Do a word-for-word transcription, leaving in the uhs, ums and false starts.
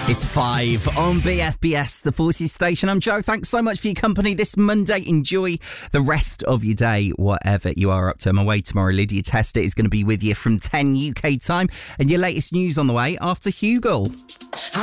It's five on B F B S, the Forces station. I'm Joe. Thanks so much for your company this Monday. Enjoy the rest of your day, whatever you are up to. I'm away tomorrow. Lydia Tester is going to be with you from ten U K time. And your latest news on the way after Hugel.